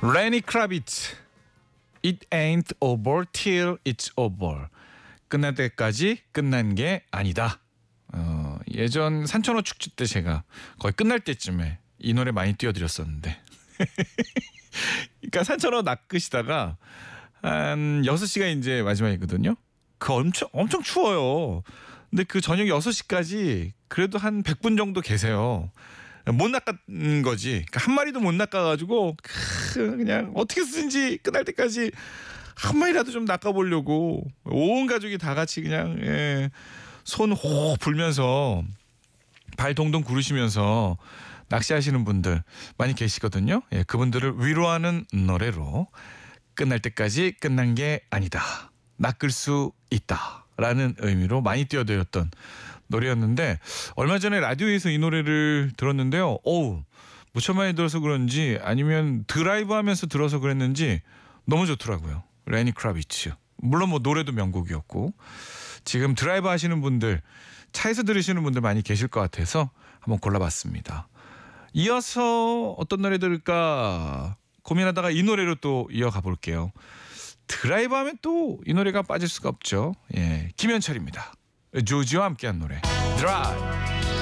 레니 크라비츠 It ain't over till it's over. 끝날 때까지 끝난 게 아니다. 예전 산천어 축제 때 제가 거의 끝날 때쯤에 이 노래 많이 띄워드렸었는데 그러니까 산천어 낚으시다가 한 6시가 이제 마지막이거든요. 그 엄청 추워요. 근데 그 저녁 6시까지 그래도 한 100분 정도 계세요. 못 낚은 거지. 그러니까 한 마리도 못 낚아가지고 그냥 어떻게 쓰든지 끝날 때까지 한 마리라도 좀 낚아보려고 온 가족이 다 같이 그냥 손 호호 불면서 발 동동 구르시면서 낚시하시는 분들 많이 계시거든요. 그분들을 위로하는 노래로 끝날 때까지 끝난 게 아니다. 낚을 수 있다라는 의미로 많이 띄워드렸던 노래였는데 얼마 전에 라디오에서 이 노래를 들었는데요. 무척 많이 들어서 그런지 아니면 드라이브 하면서 들어서 그랬는지 너무 좋더라고요. 레니 크라비츠. 물론 뭐 노래도 명곡이었고 지금 드라이브 하시는 분들 차에서 들으시는 분들 많이 계실 것 같아서 한번 골라봤습니다. 이어서 어떤 노래 들을까 고민하다가 이 노래로 또 이어가 볼게요. 드라이브 하면 또 이 노래가 빠질 수가 없죠. 김현철입니다. 조지와 함께한 노래 드라이브.